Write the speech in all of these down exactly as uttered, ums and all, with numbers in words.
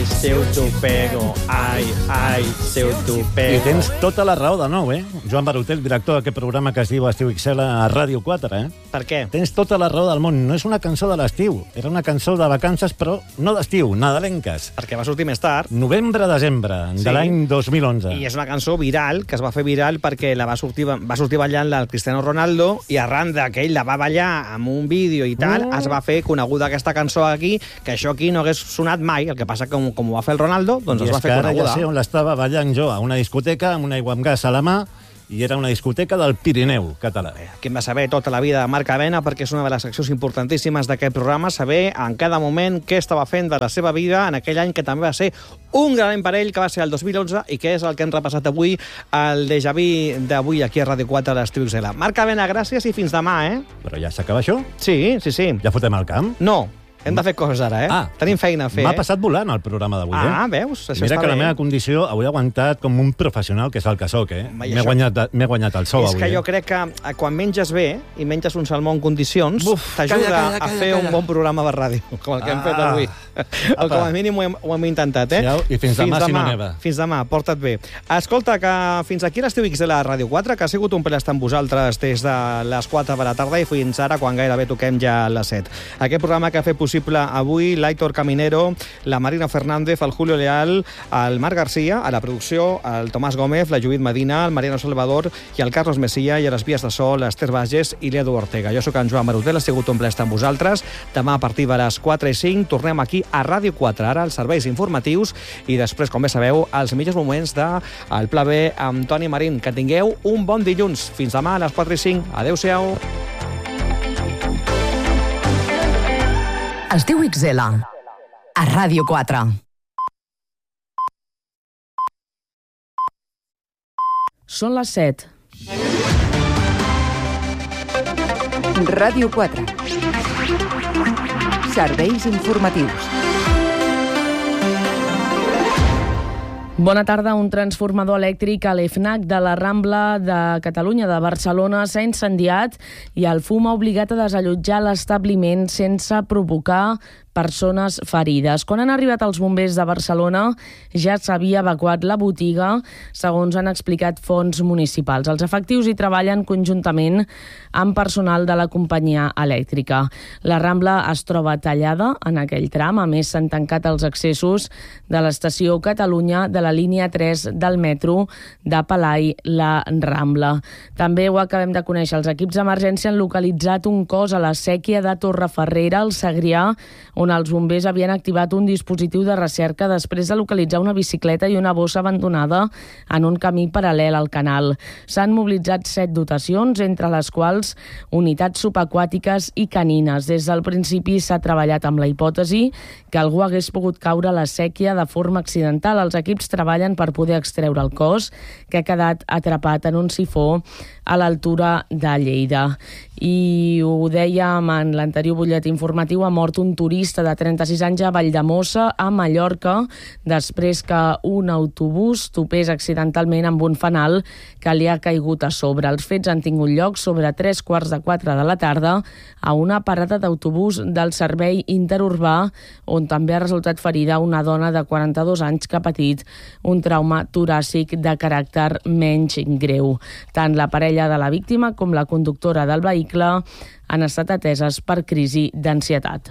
si t'ho pego, ai, ai, si t'ho pego. I tens tota la raó de nou, eh? Joan Baruter, director d'aquest programa que es diu Estiu X L a Ràdio quatre, eh? Per què? Tens tota la raó del món. No és una cançó de l'estiu, era una cançó de vacances, però no d'estiu, nadalenques. Perquè va sortir més tard. Novembre-desembre, de Sí. l'any dos mil onze. I és una cançó viral, que es va fer viral perquè la va sortir, va sortir ballant el Cristiano Ronaldo i arran que ell la va ballar amb un vídeo i tal, Mm. es va fer coneguda aquesta cançó aquí, que això aquí no hagués sonat mai, el que passa que com, com ho va fer el Ronaldo, doncs I es va és fer que ara coneguda. ja sé on l'estava ballant jo, a una discoteca amb una aigua amb gas a la mà, i era una discoteca del Pirineu català. Aquí hem de saber tota la vida de Marc Avena, perquè és una de les seccions importantíssimes d'aquest programa, saber en cada moment què estava fent de la seva vida en aquell any que també va ser un gran any per ell, que va ser el dos mil onze, i que és el que hem repassat avui, el déjà vu d'avui aquí a Ràdio quatre a l'Estiu X L. Marc Avena, gràcies i fins demà, eh? Però ja s'acaba això? Sí, sí, sí. Ja fotem el camp? No, hem de fer coses ara, eh? Ah. Tenim feina a fer, M'ha eh? passat volant el programa d'avui, eh? Ah, veus? Això Mira està que la bé. meva condició avui he aguantat com un professional, que és el que soc, eh? Home, i M'he això- guanyat, m'he guanyat el sou És avui. que jo eh? crec que eh, quan menges bé i menges un salmó en condicions, Buf, calla, t'ajuda calla, a calla, fer calla. un bon programa de ràdio, com el que hem fet Ah. avui. O com a mínim ho hem, ho hem intentat, eh? Siau, i fins demà, si no neva. Fins demà, porta't bé. Escolta, que fins aquí l'Estiu X L a Ràdio quatre, que ha sigut un plaer estar amb vosaltres des de les quatre de la tarda i fins ara, quan gairebé toquem ja a les set. Aquest programa que ha fet possible avui l'Aitor Caminero, la Marina Fernández, el Julio Leal, el Marc Garcia, a la producció, el Tomàs Gómez, la Judit Medina, el Mariano Salvador i el Carlos Messia, i a les vies de so, l'Ester Bages i l'Edu Ortega. Jo sóc en Joan Baruter, ha sigut un plaer estar amb vosaltres. Demà a partir de les quatre i cinc tornem aquí a Ràdio quatre, ara els serveis informatius i després, com bé sabeu, els millors moments del Pla B amb Toni Marín. Que tingueu un bon dilluns. Fins demà a les quatre i cinc. Adéu-siau. Estiu X L a Ràdio quatre. Són les set. Ràdio quatre. Serveis informatius. Bona tarda. Un transformador elèctric a l'EFNAC de la Rambla de Catalunya de Barcelona s'ha incendiat i el fum ha obligat a desallotjar l'establiment sense provocar persones ferides. Quan han arribat els bombers de Barcelona ja s'havia evacuat la botiga, segons han explicat fonts municipals. Els efectius hi treballen conjuntament amb personal de la companyia elèctrica. La Rambla es troba tallada en aquell tram. A més, s'han tancat els accessos de l'estació Catalunya de la línia tres del metro de Palai-la Rambla. També ho acabem de conèixer. Els equips d'emergència han localitzat un cos a la sèquia de Torreferrera, al Segrià, on els bombers havien activat un dispositiu de recerca després de localitzar una bicicleta i una bossa abandonada en un camí paral·lel al canal. S'han mobilitzat set dotacions, entre les quals unitats subaquàtiques i canines. Des del principi s'ha treballat amb la hipòtesi que algú hagués pogut caure a la sèquia de forma accidental. Els equips treballen per poder extreure el cos, que ha quedat atrapat en un sifó a l'altura de Lleida. I ho dèiem en l'anterior butlletí informatiu, ha mort un turista de trenta-sis anys a Valldemossa, a Mallorca, després que un autobús topés accidentalment amb un fanal que li ha caigut a sobre. Els fets han tingut lloc sobre tres quarts de quatre de la tarda a una parada d'autobús del servei interurbà, on també ha resultat ferida una dona de quaranta-dos anys que ha patit un trauma toràcic de caràcter menys greu. Tant la parella de la víctima com la conductora del vehicle han estat ateses per crisi d'ansietat.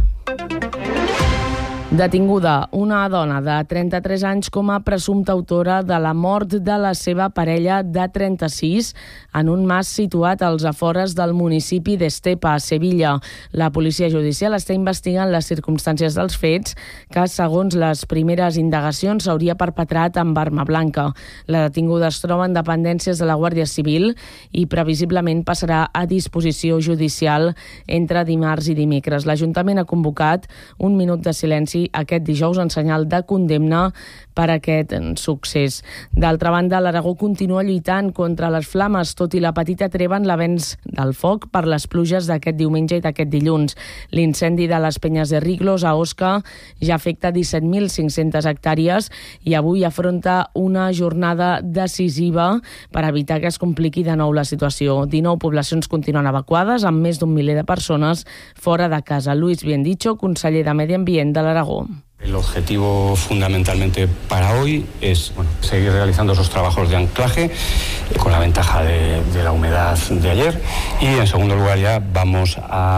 Detinguda una dona de trenta-tres anys com a presumpta autora de la mort de la seva parella de trenta-sis en un mas situat als afores del municipi d'Estepa, a Sevilla. La policia judicial està investigant les circumstàncies dels fets, que, segons les primeres indagacions, s'hauria perpetrat amb arma blanca. La detinguda es troba en dependències de la Guàrdia Civil i previsiblement passarà a disposició judicial entre dimarts i dimecres. L'Ajuntament ha convocat un minut de silenci aquest dijous en senyal de condemna per aquest succés. D'altra banda, l'Aragó continua lluitant contra les flames, tot i la petita treva en l'avenç del foc per les pluges d'aquest diumenge i d'aquest dilluns. L'incendi de les Penyes de Riglos a Osca ja afecta disset mil cinc-centes hectàrees i avui afronta una jornada decisiva per evitar que es compliqui de nou la situació. dinou poblacions continuen evacuades, amb més d'un miler de persones fora de casa. Luis Biendicho, conseller de Medi Ambient de l'Aragó. El objetivo fundamentalmente para hoy es bueno, seguir realizando esos trabajos de anclaje con la ventaja de, de la humedad de ayer y en segundo lugar ya vamos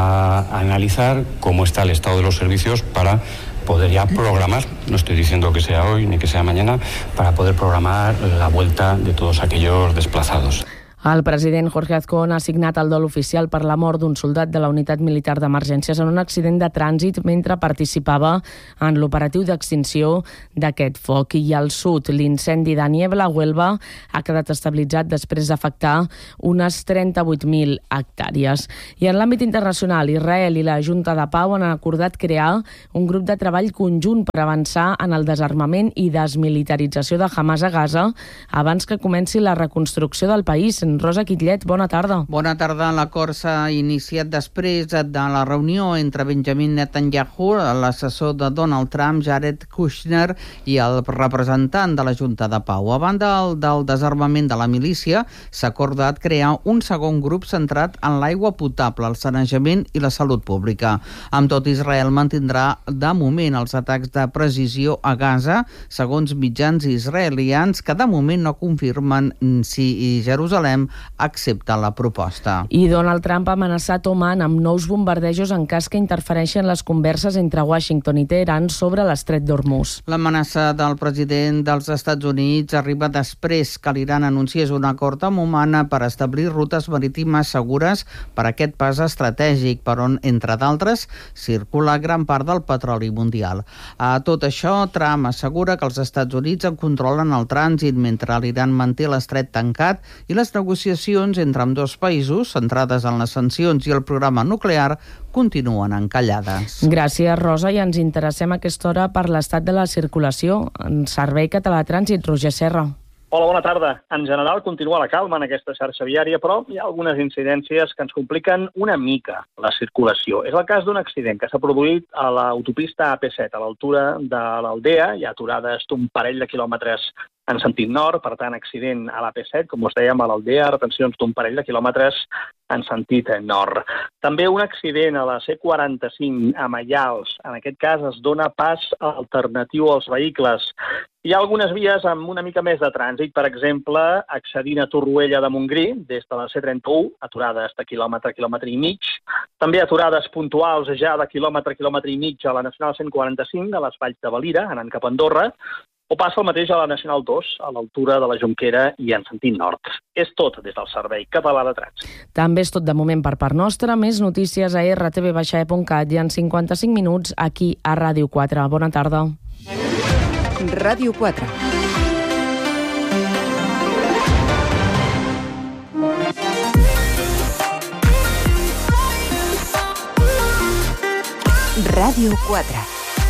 a analizar cómo está el estado de los servicios para poder ya programar, no estoy diciendo que sea hoy ni que sea mañana, para poder programar la vuelta de todos aquellos desplazados. El president Jorge Azcón ha signat el dol oficial per la mort d'un soldat de la Unitat Militar d'Emergències en un accident de trànsit mentre participava en l'operatiu d'extinció d'aquest foc. I al sud, l'incendi de Niebla a Huelva ha quedat estabilitzat després d'afectar unes trenta-vuit mil hectàrees. I en l'àmbit internacional, Israel i la Junta de Pau han acordat crear un grup de treball conjunt per avançar en el desarmament i desmilitarització de Hamas a Gaza abans que comenci la reconstrucció del país. Rosa Quitlet, bona tarda. Bona tarda. L'acord s'ha iniciat després de la reunió entre Benjamin Netanyahu, l'assessor de Donald Trump, Jared Kushner, i el representant de la Junta de Pau. A banda del, del desarmament de la milícia, s'ha acordat crear un segon grup centrat en l'aigua potable, el sanejament i la salut pública. Amb tot, Israel mantindrà de moment els atacs de precisió a Gaza, segons mitjans israelians que de moment no confirmen si Jerusalem accepta la proposta. I Donald Trump ha amenaçat Oman amb nous bombardejos en cas que interfereixen les converses entre Washington i Teheran sobre l'estret d'Hormuz. L'amenaça del president dels Estats Units arriba després que l'Iran anunciés un acord amb Oman per establir rutes marítimes segures per a aquest pas estratègic, per on, entre d'altres, circula gran part del petroli mundial. A tot això, Trump assegura que els Estats Units en controlen el trànsit mentre l'Iran manté l'estret tancat i les negociacions entre ambdós països, centrades en les sancions i el programa nuclear, continuen encallades. Gràcies, Rosa, i ens interessem a aquesta hora per l'estat de la circulació. En Servei Català de Trànsit, Roger Serra. Hola, bona tarda. En general continua la calma en aquesta xarxa viària, però hi ha algunes incidències que ens compliquen una mica la circulació. És el cas d'un accident que s'ha produït a l'autopista A P set, a l'altura de l'Aldea. Hi ha aturades d'un parell de quilòmetres en sentit nord, per tant, accident a l'A P set, com us dèiem, a l'Aldea, retencions d'un parell de quilòmetres en sentit nord. També un accident a la C quaranta-cinc a Maials. En aquest cas es dona pas alternatiu als vehicles. Hi ha algunes vies amb una mica més de trànsit, per exemple, accedint a Torroella de Montgrí, des de la C trenta-u, aturades de quilòmetre, quilòmetre i mig. També aturades puntuals ja de quilòmetre, quilòmetre i mig a la Nacional cent quaranta-cinc, a les Valls de Valira, anant cap a Andorra, o passa el mateix a la Nacional dos, a l'altura de la Jonquera i en sentit nord. És tot des del Servei Català de Trànsit. També és tot de moment per part nostra. Més notícies a erre te ve baixa e punt cat i en cinquanta-cinc minuts aquí a Ràdio quatre. Bona tarda. Ràdio quatre. Ràdio quatre.